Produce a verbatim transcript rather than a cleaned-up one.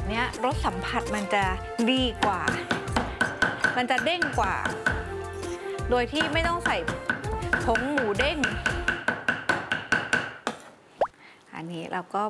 เนี้ยรสสัมผัสมันจะดีกว่ามันจะเด้งกว่าโดยที่ไม่ต้องใส่ผงหมูเด้งอันนี้เราก็